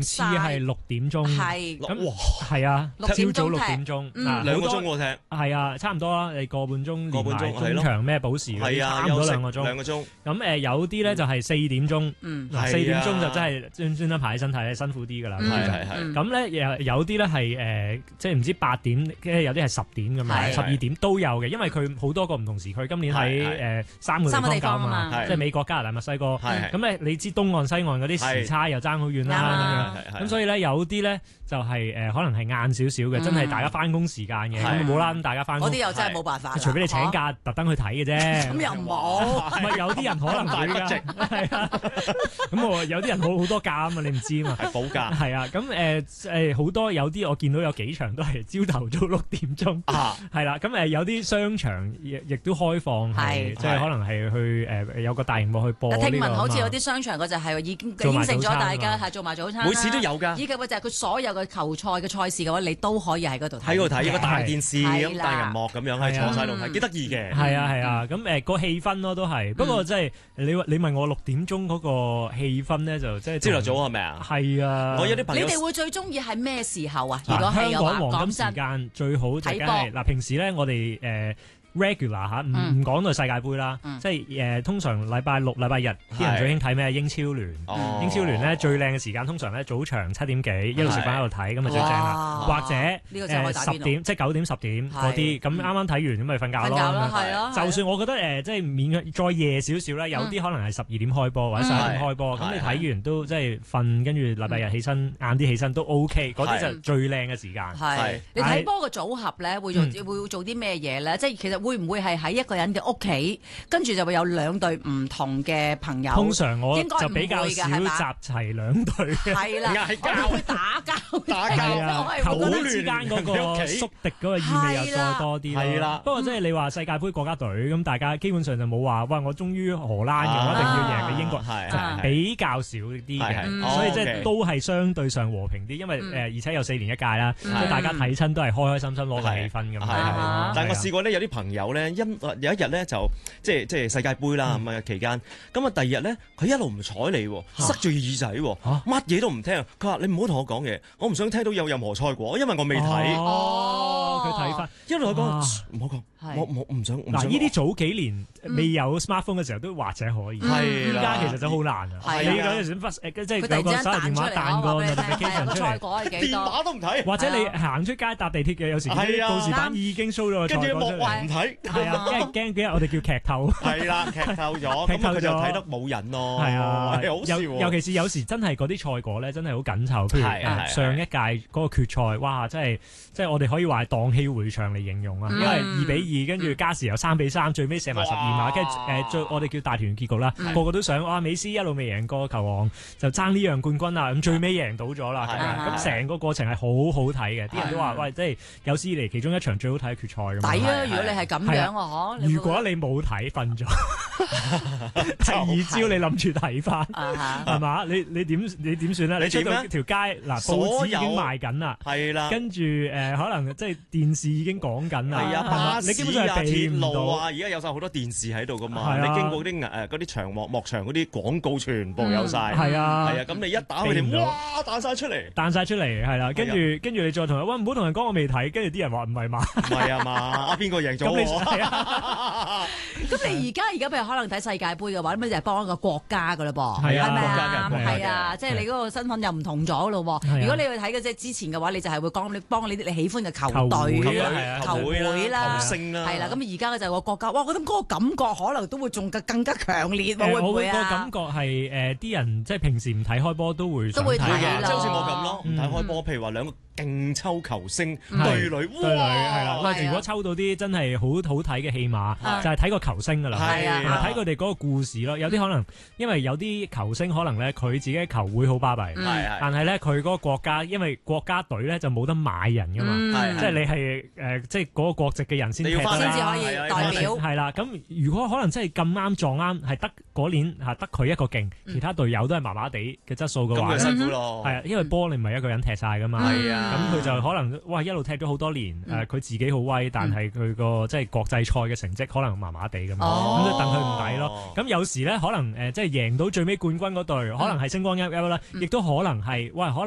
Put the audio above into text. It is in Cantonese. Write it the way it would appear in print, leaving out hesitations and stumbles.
場次係6點鐘， 係咁係啊，朝早6點鐘 2個鐘我踢， 係啊，差唔多啦，你個半鐘連埋係中場咩補時，差唔多2個鐘。 2個鐘。 咁有啲咧就係4點鐘，4點鐘就真係專登排起身睇，辛苦啲㗎啦。 係。 咁咧有啲咧係即係唔知8點，跟住有啲係10點咁樣，12點都有嘅，因為佢好多個唔同時區。今年喺3個地方搞啊嘛，即係美國、加拿大、墨西哥。咁你知東岸西岸嗰啲時差又爭好遠啦，咁所以咧有啲咧就係可能係晏少少嘅，真係大家翻工時間嘅，咁冇啦，咁大家翻工。 嗰啲又真係冇辦法， 除非你請假特登去睇嘅啫。 咁又冇， 唔係有啲人可能會㗎，係啊。咁有啲人好多假啊嘛，你唔知啊嘛。 係補假。 係啊，咁好多有啲我見到有幾場都係朝頭早6點鐘，係啦。咁有啲商場亦都開放，係即係可能係去有個大熒幕去播呢個。 聽聞好似有啲商場嗰就係已經應承咗大家係做埋早餐， 每次都有㗎。 以及就係佢所有嘅球賽嘅賽事嘅話，你都可以喺嗰度睇。 喺嗰度睇個大電視咁大銀幕咁樣，係坐晒度睇，幾得意嘅。 係啊，咁個氣氛咯都係。不過即係你問我6點鐘嗰個氣氛咧，就即係朝頭早係咪啊？係啊。 我有啲朋友， 你哋會最中意係咩時候啊？如果係香港黃金時間最好就梗係嗱，平時咧我哋regular 嚇，唔講到世界盃啦，即係通常禮拜六、禮拜日啲人最興睇咩？英超聯，英超聯咧最靚嘅時間通常咧早場7點幾，一路食飯一路睇，咁啊最正啦。或者10點，即係9點、10點嗰啲，咁啱啱睇完咁咪瞓覺咯。就算我覺得即係免再夜少少啦，有啲可能係12點開波或者11點開波，咁你睇完都即係瞓，跟住禮拜日起身晏啲起身都 OK，嗰啲就最靚嘅時間。 係你睇波嘅組合咧，會做啲咩嘢咧？即係其實會唔會係喺一個人嘅屋企，跟住就會有2隊唔同嘅朋友？ 通常我就比較少集齊2隊， 係啦，嗌交會打交， 球隊之間嗰個宿敵嗰個意味又再多啲。 係啦， 不過即係你話世界盃國家隊咁，大家基本上就冇話喂，我終於荷蘭嘅，我一定要贏嘅英國，比較少啲嘅，所以即係都係相對上和平啲，因為而且有4年1屆啦，即係大家睇親都係開開心心攞個氣氛咁。 但係我試過咧，有啲朋友咧。有一日咧就即係世界盃啦咁啊期間，咁啊第二日咧佢一路唔睬你，塞住耳仔，乜嘢都唔聽。佢話你唔好同我講嘢，我唔想聽到有任何賽果，因為我未睇。 佢睇翻， 一路講唔好講，我唔想。 嗱，呢啲早幾年未有 smartphone 嘅時候都或者可以，依家其實就好難啊。你嗰陣時即係有個手提電話彈個 notification 出嚟， 電話都唔睇。 或者你行出街搭地鐵嘅，有時啲告示板已經 show 咗個賽果出嚟， 跟住莫話唔睇。 係啊，因為驚幾日我哋叫劇透。 係啦，劇透咗，咁佢就睇得冇癮咯。係啊，係好笑。 尤其是有時真係嗰啲賽果咧，真係好緊湊。譬如上一屆嗰個決賽，哇！真係即係我哋可以話係蕩氣迴腸嚟形容啊。因為2-2，跟住加時又3-3，最尾射埋12碼，跟住我哋叫大團圓結局啦。個個都想哇，美斯一路未贏過球王，就爭呢樣冠軍啊！咁最尾贏到咗啦。咁成個過程係好好睇嘅，啲人都話喂，即係有史以嚟其中一場最好睇嘅決賽咁。 抵啊！如果你係咁樣如果你冇睇瞓咗，第二朝你諗住睇翻，係嘛？你點算咧？你出到條街嗱，報紙已經賣緊啦，係啦，跟住可能即係電視已經講緊啦， 係啊， 你基本上係避唔到啊！而家有晒好多電視喺度噶嘛，你經過啲嗰啲長幕牆嗰啲廣告全部有晒，係啊，咁你一打佢哋，哇，彈晒出嚟，係啦，跟住你再同人喂，唔好同人講我未睇，跟住啲人話唔係嘛，唔係啊嘛，邊個贏咗我？ 咁你而家譬如可能睇世界盃嘅話，咁就係幫一個國家噶啦噃，係咪啊？係啊，即係你嗰個身份又唔同咗咯。如果你去睇嘅即係之前嘅話，你就係會幫你喜歡嘅球隊、球會啦、球星啦，係啦。咁而家嘅就係個國家，哇！我覺得嗰個感覺可能都會仲更加強烈，會唔會啊？ 我個感覺係啲人即係平時唔睇開波都會睇嘅， 即係好似我咁咯，唔睇開波，譬如話兩個勁抽球星對壘，係啦。如果抽到啲真係好好睇嘅戲碼，就係睇個球星噶啦，睇佢哋嗰個故事咯。有啲可能因為有啲球星可能咧，佢自己嘅球會好巴閉，但係咧佢嗰個國家，因為國家隊咧就冇得買人噶嘛，即係你係即係嗰個國籍嘅人先至可以代表。 係啦，咁如果可能真係咁啱撞啱，係得嗰年得佢一個勁，其他隊友都係麻麻地嘅質素嘅話， 咁辛苦咯。 係啊，因為波你唔係一個人踢晒噶嘛，咁佢就可能哇一路踢咗好多年，佢自己好威，但係佢個即係國際賽嘅成績可能麻麻地咁，咁就戥佢唔抵咯。咁有時咧可能即係贏到最尾冠軍嗰隊，可能係星光熠熠啦，亦都可能係喂可能。